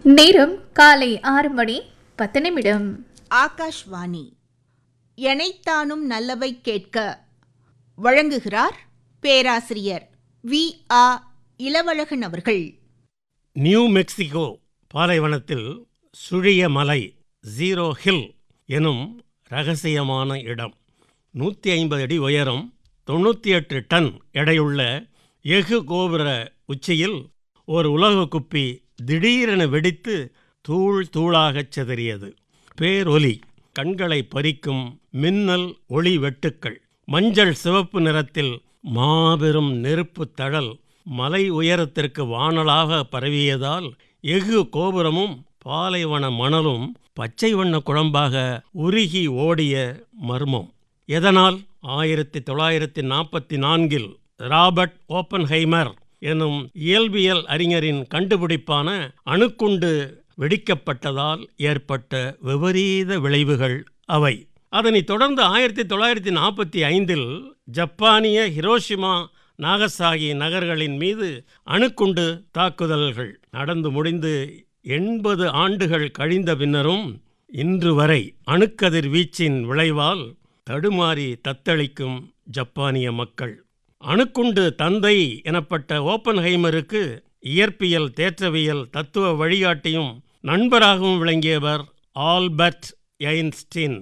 நேரம் காலை 6:10. ஆகாஷ்வாணி எனைத்தானும் நல்லவை கேட்க வழங்குகிறார் பேராசிரியர் வி.ஆ. இளவழகன் அவர்கள். நியூ மெக்சிகோ பாலைவனத்தில் சுழிய மலை ஜீரோ ஹில் எனும் இரகசியமான இடம். 150 அடி உயரம், 98 டன் எடையுள்ள எஃகு கோபுர உச்சியில் ஒரு உலக குப்பி திடீரென வெடித்து தூள் தூளாகச் சிதறியது. பேரொலி, கண்களை பறிக்கும் மின்னல் ஒளி வெட்டுக்கள், மஞ்சள் சிவப்பு நிறத்தில் மாபெரும் நெருப்பு தழல் மலை உயரத்திற்கு வானலாக பரவியதால் எஃகு கோபுரமும் பாலைவன மணலும் பச்சை வண்ண குழம்பாக உருகி ஓடிய மர்மம். எதனால்? 1944 ராபர்ட் ஓப்பன்ஹைமர் எனும் இயல்பியல் அறிஞரின் கண்டுபிடிப்பான அணுக்குண்டு வெடிக்கப்பட்டதால் ஏற்பட்ட விபரீத விளைவுகள் அவை. அதனைத் தொடர்ந்து 1945 ஜப்பானிய ஹிரோஷிமா, நாகசாகி நகர்களின் மீது அணுக்குண்டு தாக்குதல்கள் நடந்து முடிந்து 80 ஆண்டுகள் கழிந்த பின்னரும் இன்று வரை அணுக்கதிர் வீச்சின் விளைவால் தடுமாறி தத்தளிக்கும் ஜப்பானிய மக்கள். அணுக்குண்டு தந்தை எனப்பட்ட ஓப்பன்ஹைமருக்கு இயற்பியல், தேற்றவியல், தத்துவ வழிகாட்டியும் நண்பராகவும் விளங்கியவர் ஆல்பர்ட் ஐன்ஸ்டீன்.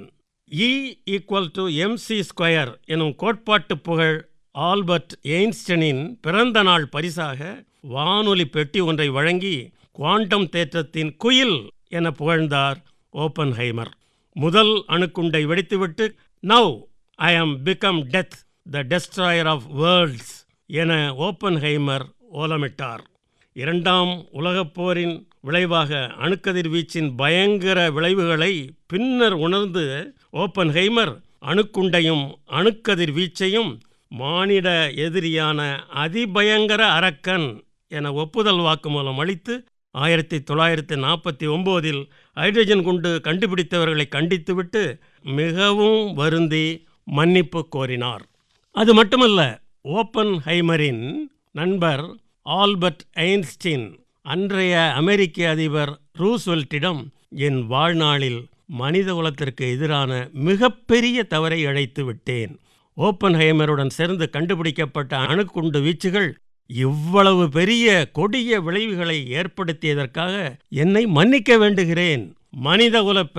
E=mc² எனும் கோட்பாட்டு புகழ் ஆல்பர்ட் ஐன்ஸ்டீனின் பிறந்த நாள் பரிசாக வானொலி பெட்டி ஒன்றை வழங்கி குவாண்டம் தேற்றத்தின் குயில் என புகழ்ந்தார் ஓப்பன்ஹைமர். முதல் அணுக்குண்டை வெடித்துவிட்டு நவ் ஐ ஆம் become death, the destroyer of world's என ஓப்பன்ஹைமர் ஓலமிட்டார். இரண்டாம் உலகப் போரின் விளைவாக அணுக்கதிர் வீச்சின் பயங்கர விளைவுகளை பின்னர் உணர்ந்து ஓப்பன்ஹைமர் அணுக்குண்டையும் அணுக்கதிர் வீச்சையும் மானிட எதிரியான அதிபயங்கர அரக்கன் என ஒப்புதல் வாக்குமூலம் அளித்து 1949 ஹைட்ரஜன் குண்டு கண்டுபிடித்தவர்களை கண்டித்துவிட்டு மிகவும் வருந்தி மன்னிப்பு கோரினார். அது மட்டுமல்ல, ஓப்பன்ஹைமரின் நண்பர் ஆல்பர்ட் ஐன்ஸ்டீன் அன்றைய அமெரிக்க அதிபர் ரூஸ்வெல்ட்டிடம் என் வாழ்நாளில் மனித குலத்திற்கு எதிரான மிகப்பெரிய தவறை இழைத்து விட்டேன். ஓப்பன்ஹைமருடன் சேர்ந்து கண்டுபிடிக்கப்பட்ட அணுக்குண்டு வீச்சுகள் இவ்வளவு பெரிய கொடிய விளைவுகளை ஏற்படுத்தியதற்காக என்னை மன்னிக்க வேண்டுகிறேன். மனிதகுல